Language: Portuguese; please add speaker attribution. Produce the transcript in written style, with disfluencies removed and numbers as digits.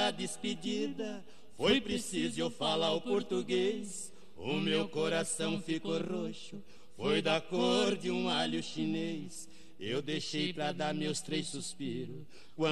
Speaker 1: da despedida, foi preciso eu falar o português. O meu coração ficou roxo, foi da cor de um alho chinês. Eu deixei pra dar meus 3 suspiros